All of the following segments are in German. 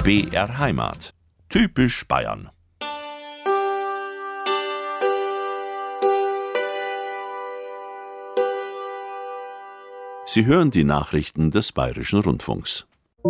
BR Heimat. Typisch Bayern. Sie hören die Nachrichten des Bayerischen Rundfunks.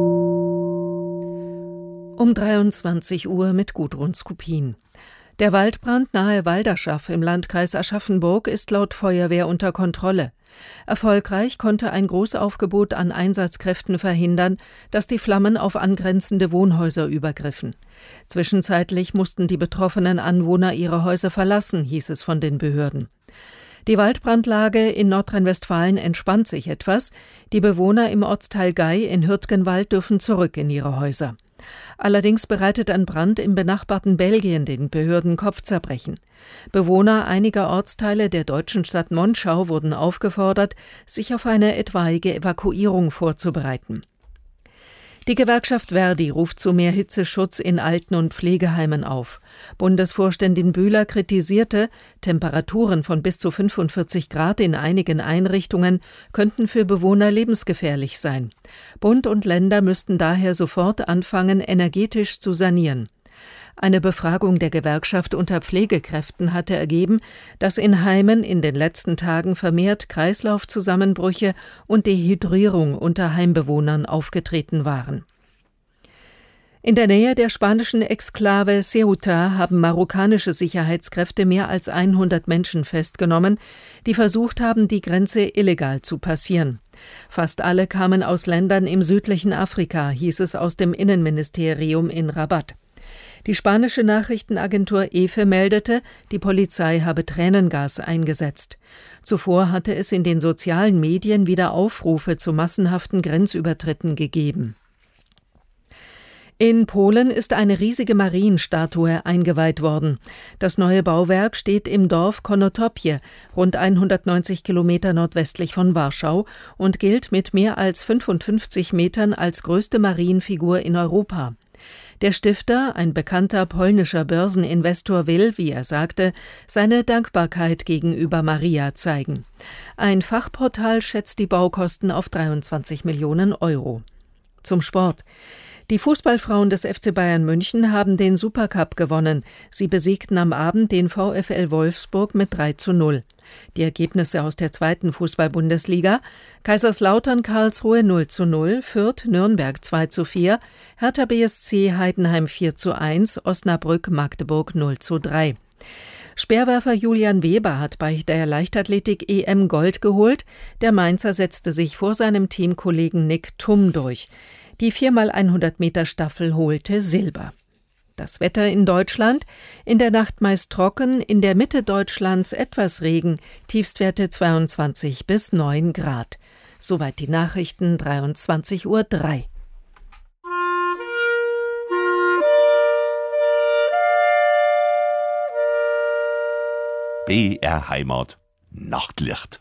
Um 23 Uhr mit Gudrun Skupin. Der Waldbrand nahe Walderschaff im Landkreis Aschaffenburg ist laut Feuerwehr unter Kontrolle. Erfolgreich konnte ein Großaufgebot an Einsatzkräften verhindern, dass die Flammen auf angrenzende Wohnhäuser übergriffen. Zwischenzeitlich mussten die betroffenen Anwohner ihre Häuser verlassen, hieß es von den Behörden. Die Waldbrandlage in Nordrhein-Westfalen entspannt sich etwas. Die Bewohner im Ortsteil Gey in Hürtgenwald dürfen zurück in ihre Häuser. Allerdings bereitet ein Brand im benachbarten Belgien den Behörden Kopfzerbrechen. Bewohner einiger Ortsteile der deutschen Stadt Monschau wurden aufgefordert, sich auf eine etwaige Evakuierung vorzubereiten. Die Gewerkschaft Verdi ruft zu mehr Hitzeschutz in Alten- und Pflegeheimen auf. Bundesvorständin Bühler kritisierte, Temperaturen von bis zu 45 Grad in einigen Einrichtungen könnten für Bewohner lebensgefährlich sein. Bund und Länder müssten daher sofort anfangen, energetisch zu sanieren. Eine Befragung der Gewerkschaft unter Pflegekräften hatte ergeben, dass in Heimen in den letzten Tagen vermehrt Kreislaufzusammenbrüche und Dehydrierung unter Heimbewohnern aufgetreten waren. In der Nähe der spanischen Exklave Ceuta haben marokkanische Sicherheitskräfte mehr als 100 Menschen festgenommen, die versucht haben, die Grenze illegal zu passieren. Fast alle kamen aus Ländern im südlichen Afrika, hieß es aus dem Innenministerium in Rabat. Die spanische Nachrichtenagentur EFE meldete, die Polizei habe Tränengas eingesetzt. Zuvor hatte es in den sozialen Medien wieder Aufrufe zu massenhaften Grenzübertritten gegeben. In Polen ist eine riesige Marienstatue eingeweiht worden. Das neue Bauwerk steht im Dorf Konotopie, rund 190 Kilometer nordwestlich von Warschau, und gilt mit mehr als 55 Metern als größte Marienfigur in Europa. Der Stifter, ein bekannter polnischer Börseninvestor, will, wie er sagte, seine Dankbarkeit gegenüber Maria zeigen. Ein Fachportal schätzt die Baukosten auf 23 Millionen Euro. Zum Sport. Die Fußballfrauen des FC Bayern München haben den Supercup gewonnen. Sie besiegten am Abend den VfL Wolfsburg mit 3:0. Die Ergebnisse aus der zweiten Fußball-Bundesliga: Kaiserslautern Karlsruhe 0:0, Fürth Nürnberg 2:4, Hertha BSC Heidenheim 4:1, Osnabrück Magdeburg 0:3. Speerwerfer Julian Weber hat bei der Leichtathletik-EM Gold geholt. Der Mainzer setzte sich vor seinem Teamkollegen Nick Thum durch. Die 4x100-Meter-Staffel holte Silber. Das Wetter in Deutschland: in der Nacht meist trocken, in der Mitte Deutschlands etwas Regen, Tiefstwerte 22 bis 9 Grad. Soweit die Nachrichten, 23:03 Uhr. BR Heimat. Nachtlicht.